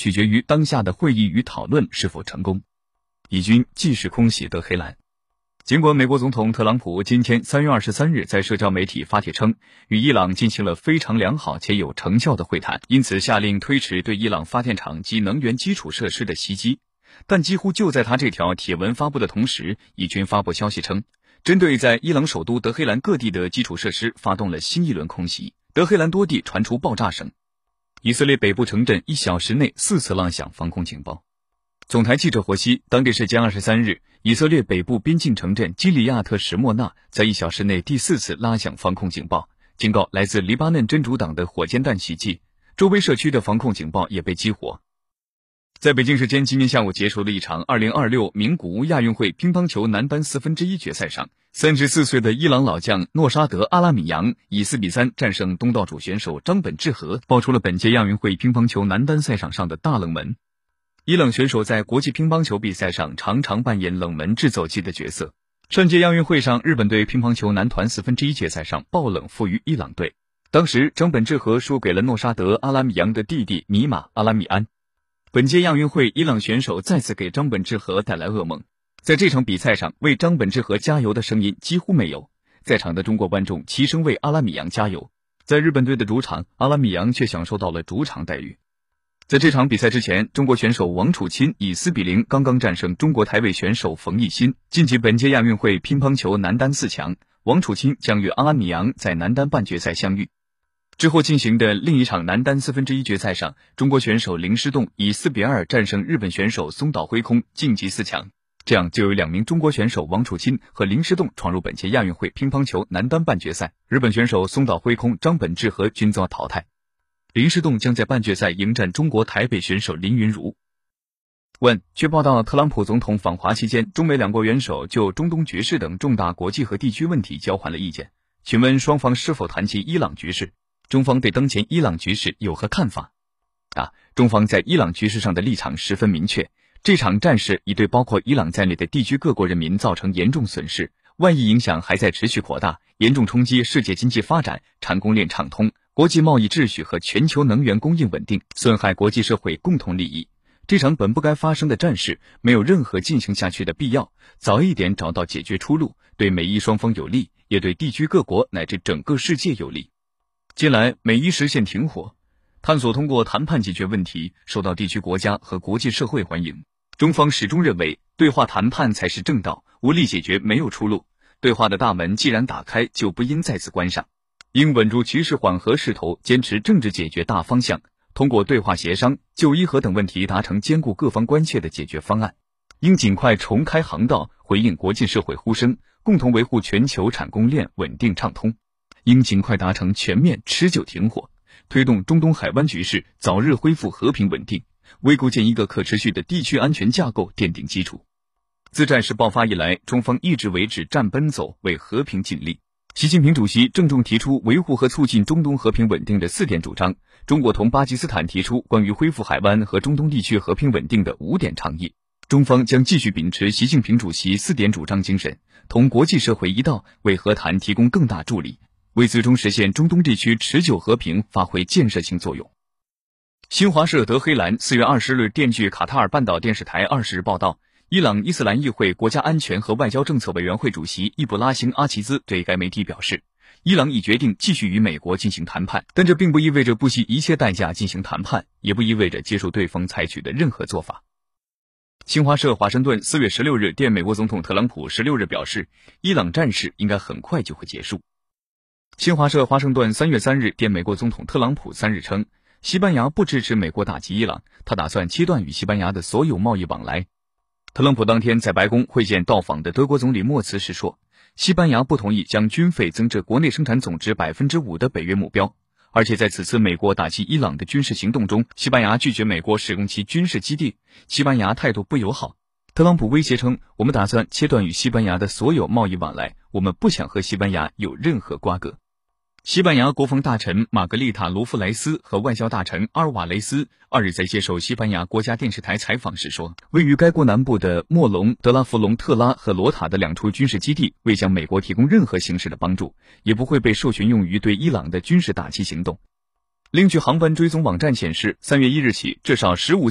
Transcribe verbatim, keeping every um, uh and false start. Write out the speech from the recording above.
取决于当下的会议与讨论是否成功。以军继续空袭德黑兰。尽管美国总统特朗普今天三月二十三日在社交媒体发帖称，与伊朗进行了非常良好且有成效的会谈，因此下令推迟对伊朗发电厂及能源基础设施的袭击，但几乎就在他这条帖文发布的同时，以军发布消息称，针对在伊朗首都德黑兰各地的基础设施发动了新一轮空袭，德黑兰多地传出爆炸声。以色列北部城镇一小时内四次拉响防空警报。总台记者获悉，当地时间二十三日，以色列北部边境城镇基里亚特什莫纳在一小时内第四次拉响防空警报，警告来自黎巴嫩真主党的火箭弹袭击，周围社区的防控警报也被激活。在北京时间今天下午结束的一场二零二六名古屋亚运会乒乓球男单四分之一决赛上，三十四岁的伊朗老将诺沙德·阿拉米扬以四比三战胜东道主选手张本智和，爆出了本届亚运会乒乓球男单赛场上的大冷门。伊朗选手在国际乒乓球比赛上常常扮演冷门制走机的角色。上届亚运会上，日本队乒乓球男团四分之一决赛上爆冷负于伊朗队，当时张本智和输给了诺沙德·阿拉米扬的弟弟米马·阿拉米安。本届亚运会，伊朗选手再次给张本智和带来噩梦。在这场比赛上，为张本智和加油的声音几乎没有，在场的中国观众齐声为阿拉米扬加油。在日本队的主场，阿拉米扬却享受到了主场待遇。在这场比赛之前，中国选手王楚钦以四比零刚刚战胜中国台位选手冯艺昕，晋级本届亚运会乒乓球男单四强。王楚钦将与阿拉米扬在男单半决赛相遇。之后进行的另一场男单四分之一决赛上，中国选手林诗栋以四比二战胜日本选手松岛辉空，晋级四强。这样就有两名中国选手王楚钦和林诗栋闯入本届亚运会乒乓球男单半决赛，日本选手松岛辉空、张本智和均遭淘汰。林诗栋将在半决赛迎战中国台北选手林昀儒。问：据报道，特朗普总统访华期间，中美两国元首就中东局势等重大国际和地区问题交换了意见。请问双方是否谈及伊朗局势？中方对当前伊朗局势有何看法？啊，中方在伊朗局势上的立场十分明确，这场战事已对包括伊朗在内的地区各国人民造成严重损失，万一影响还在持续扩大，严重冲击世界经济发展、产供链畅通、国际贸易秩序和全球能源供应稳定，损害国际社会共同利益。这场本不该发生的战事没有任何进行下去的必要，早一点找到解决出路，对美伊双方有利，也对地区各国乃至整个世界有利。近来，美伊实现停火，探索通过谈判解决问题，受到地区国家和国际社会欢迎。中方始终认为，对话谈判才是正道，武力解决没有出路。对话的大门既然打开，就不应再次关上。应稳住局势缓和势头，坚持政治解决大方向，通过对话协商、就伊核等问题达成兼顾各方关切的解决方案。应尽快重开航道，回应国际社会呼声，共同维护全球产供链稳定畅通。应尽快达成全面持久停火，推动中东海湾局势早日恢复和平稳定，为构建一个可持续的地区安全架构奠定基础。自战事爆发以来，中方一直为止战奔走，为和平尽力。习近平主席郑重提出维护和促进中东和平稳定的四点主张，中国同巴基斯坦提出关于恢复海湾和中东地区和平稳定的五点倡议。中方将继续秉持习近平主席四点主张精神，同国际社会一道，为和谈提供更大助力，为最终实现中东地区持久和平发挥建设性作用。新华社德黑兰四月二十日电据卡塔尔半岛电视台二十日报道，伊朗伊斯兰议会国家安全和外交政策委员会主席易卜拉欣·阿齐兹对该媒体表示，伊朗已决定继续与美国进行谈判，但这并不意味着不惜一切代价进行谈判，也不意味着接受对方采取的任何做法。新华社华盛顿四月十六日电美国总统特朗普十六日表示，伊朗战事应该很快就会结束。新华社华盛顿三月三日电美国总统特朗普三日称，西班牙不支持美国打击伊朗，他打算切断与西班牙的所有贸易往来。特朗普当天在白宫会见到访的德国总理莫茨时说，西班牙不同意将军费增至国内生产总值 百分之五 的北约目标，而且在此次美国打击伊朗的军事行动中，西班牙拒绝美国使用其军事基地，西班牙态度不友好。特朗普威胁称，我们打算切断与西班牙的所有贸易往来，我们不想和西班牙有任何瓜葛。西班牙国防大臣玛格丽塔·罗弗莱斯和外交大臣阿尔瓦雷斯二日在接受西班牙国家电视台采访时说，位于该国南部的莫龙、德拉弗隆特拉和罗塔的两处军事基地未向美国提供任何形式的帮助，也不会被授权用于对伊朗的军事打击行动。另据航班追踪网站显示，三月一日起，至少十五